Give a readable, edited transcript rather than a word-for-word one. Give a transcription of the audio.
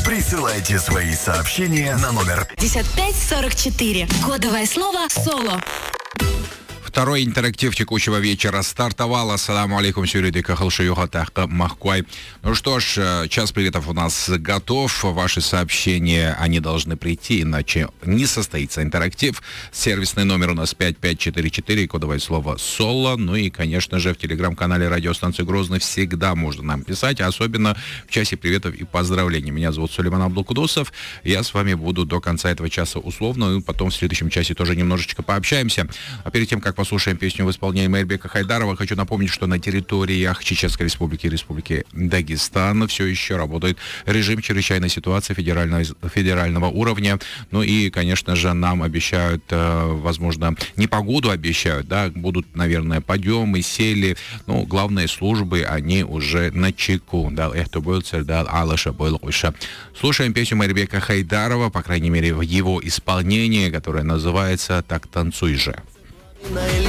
Присылайте свои сообщения на номер 5544. Кодовое слово «Соло». Второй интерактив текущего вечера стартовал. Ассаламу алейкум, сюрюды кахалшиюха тахка махкуай. Ну что ж, час приветов у нас готов. Ваши сообщения, они должны прийти, иначе не состоится интерактив. Сервисный номер у нас 5544, кодовое слово «Соло». Ну и, конечно же, в телеграм-канале радиостанции Грозный всегда можно нам писать, особенно в часе приветов и поздравлений. Меня зовут Сулейман Абдулкудусов. Я с вами буду до конца этого часа условно, и потом в следующем часе тоже немножечко пообщаемся. А перед тем, как послушаем песню в исполнении Мейрбека Хайдарова, хочу напомнить, что на территориях Чеченской Республики и Республики Дагестан все еще работает режим чрезвычайной ситуации федерального уровня. Ну и, конечно же, нам обещают, возможно, непогоду обещают, да, будут, наверное, подъемы, сели, но главные службы, они уже на чеку. Да, слушаем песню Мейрбека Хайдарова, по крайней мере, в его исполнении, которая называется «Так танцуй же».